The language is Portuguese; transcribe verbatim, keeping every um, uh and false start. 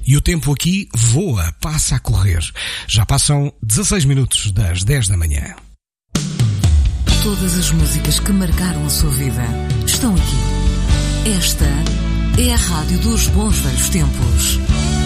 E o tempo aqui voa, passa a correr. Já passam dezasseis minutos das dez da manhã. Todas as músicas que marcaram a sua vida estão aqui. Esta é a rádio dos bons velhos tempos.